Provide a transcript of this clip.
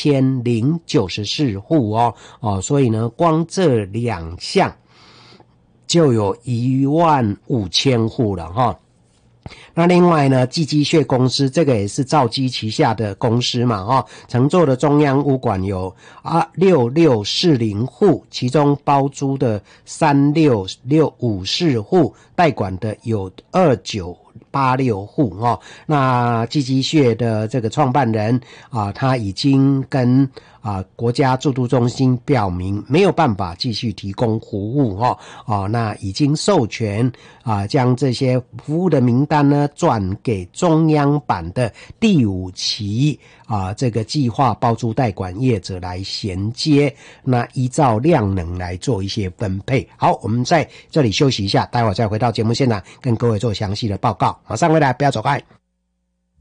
1094户所以呢，光这2项就有15000户了那另外呢，寄机械公司这个也是兆基旗下的公司嘛承做的中央屋管有6640户，其中包租的36654户，代管的有2986户那寄机械的这个创办人他已经跟国家住都中心表明没有办法继续提供服务那已经授权将这些服务的名单呢转给中央版的第5期这个计划包租代管业者来衔接，那依照量能来做一些分配。好，我们在这里休息一下，待会儿再回到节目现场跟各位做详细的报告，马上回来，不要走开。